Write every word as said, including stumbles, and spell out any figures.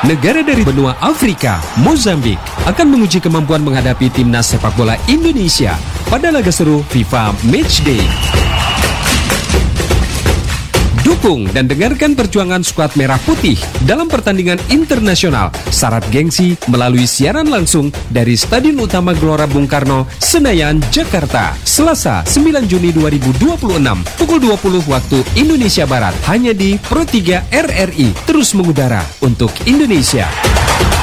Negara dari benua Afrika, Mozambik, akan menguji kemampuan menghadapi timnas sepak bola Indonesia pada laga seru FIFA Matchday. Dukung dan dengarkan perjuangan skuad Merah Putih dalam pertandingan internasional syarat gengsi melalui siaran langsung dari Stadion Utama Gelora Bung Karno, Senayan, Jakarta. Selasa sembilan Juni dua ribu dua puluh enam pukul dua puluh waktu Indonesia Barat, hanya di Pro tiga R R I, terus mengudara untuk Indonesia.